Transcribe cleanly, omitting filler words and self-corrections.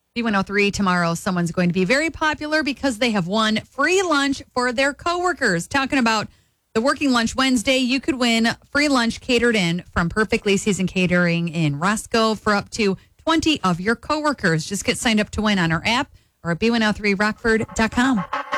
B103 tomorrow, someone's going to be very popular because they have won free lunch for their coworkers. Talking about the Working Lunch Wednesday, you could win free lunch catered in from Perfectly Seasoned Catering in Roscoe for up to 20 of your coworkers. Just get signed up to win on our app or at b103rockford.com.